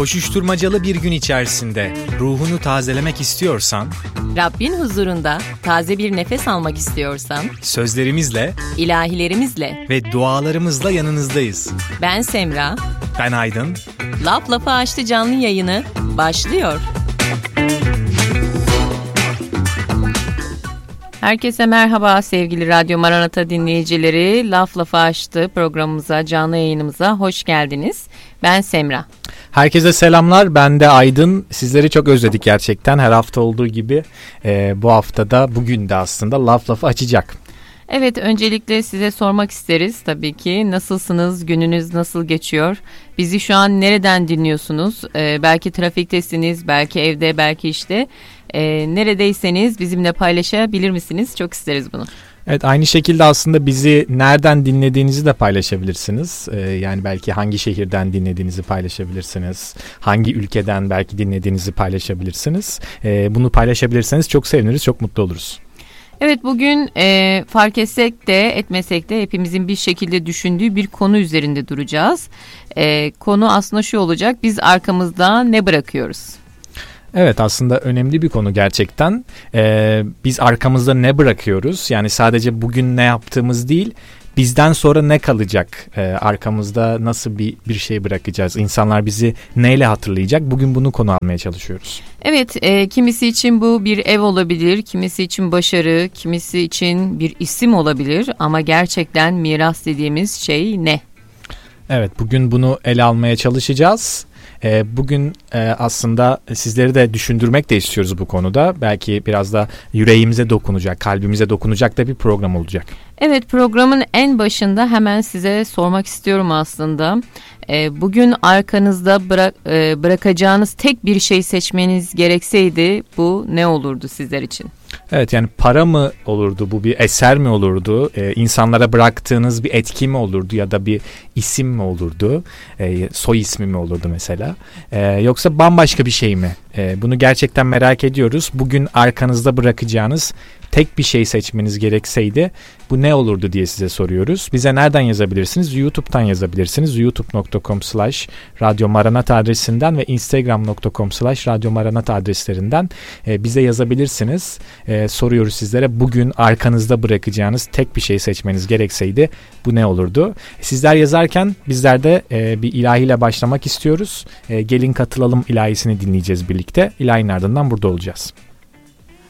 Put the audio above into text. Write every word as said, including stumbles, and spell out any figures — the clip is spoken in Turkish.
Koşuşturmacalı bir gün içerisinde ruhunu tazelemek istiyorsan, Rabbin huzurunda taze bir nefes almak istiyorsan, sözlerimizle, ilahilerimizle ve dualarımızla yanınızdayız. Ben Semra, ben Aydın. Laf Lafı Açtı canlı yayını başlıyor. Herkese merhaba sevgili Radyo Maranata dinleyicileri. Laf Lafı Açtı programımıza, canlı yayınımıza hoş geldiniz. Ben Semra. Herkese selamlar. Ben de Aydın. Sizleri çok özledik gerçekten. Her hafta olduğu gibi e, bu haftada, bugün de aslında Laf Lafı açacak. Evet, öncelikle size sormak isteriz tabii ki. Nasılsınız? Gününüz nasıl geçiyor? Bizi şu an nereden dinliyorsunuz? Ee, belki trafiktesiniz, belki evde, belki işte. Ee, neredeyseniz bizimle paylaşabilir misiniz? Çok isteriz bunu. Evet, aynı şekilde aslında bizi nereden dinlediğinizi de paylaşabilirsiniz. Ee, yani belki hangi şehirden dinlediğinizi paylaşabilirsiniz. Hangi ülkeden belki dinlediğinizi paylaşabilirsiniz. Ee, bunu paylaşabilirseniz çok seviniriz, çok mutlu oluruz. Evet, bugün e, fark etsek de etmesek de hepimizin bir şekilde düşündüğü bir konu üzerinde duracağız. E, konu aslında şu olacak: biz arkamızda ne bırakıyoruz? Evet, aslında önemli bir konu gerçekten. Ee, biz arkamızda ne bırakıyoruz? Yani sadece bugün ne yaptığımız değil, bizden sonra ne kalacak? Ee, arkamızda nasıl bir bir şey bırakacağız? İnsanlar bizi neyle hatırlayacak? Bugün bunu konu almaya çalışıyoruz. Evet, e, kimisi için bu bir ev olabilir, kimisi için başarı, kimisi için bir isim olabilir. Ama gerçekten miras dediğimiz şey ne? Evet, bugün bunu ele almaya çalışacağız. Bugün aslında sizleri de düşündürmek de istiyoruz bu konuda. Belki biraz da yüreğimize dokunacak, kalbimize dokunacak da bir program olacak. Evet, programın en başında hemen size sormak istiyorum aslında. Bugün arkanızda bırak, bırakacağınız tek bir şey seçmeniz gerekseydi bu ne olurdu sizler için? Evet, yani para mı olurdu, bu bir eser mi olurdu, ee, insanlara bıraktığınız bir etki mi olurdu ya da bir isim mi olurdu, ee, soy ismi mi olurdu mesela, ee, yoksa bambaşka bir şey mi? Ee, bunu gerçekten merak ediyoruz. Bugün arkanızda bırakacağınız tek bir şey seçmeniz gerekseydi bu ne olurdu diye size soruyoruz. Bize nereden yazabilirsiniz? YouTube'dan yazabilirsiniz. youtube nokta com slash radyo maranata adresinden ve instagram nokta com slash radyo maranata adreslerinden e, bize yazabilirsiniz. E, soruyoruz sizlere, bugün arkanızda bırakacağınız tek bir şey seçmeniz gerekseydi bu ne olurdu? Sizler yazarken bizler de e, bir ilahiyle başlamak istiyoruz. E, gelin katılalım ilahisini dinleyeceğiz birlikte. İlahinin ardından burada olacağız.